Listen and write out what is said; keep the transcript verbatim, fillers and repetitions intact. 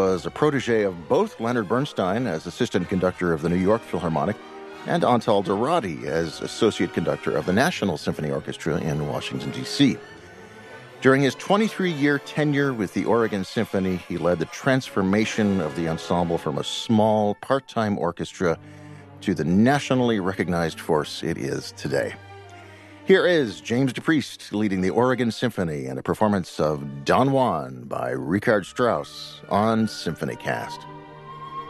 was a protege of both Leonard Bernstein as assistant conductor of the New York Philharmonic and Antal Dorati as associate conductor of the National Symphony Orchestra in Washington, D C During his twenty-three-year tenure with the Oregon Symphony, he led the transformation of the ensemble from a small, part-time orchestra to the nationally recognized force it is today. Here is James DePriest leading the Oregon Symphony in a performance of Don Juan by Richard Strauss on SymphonyCast.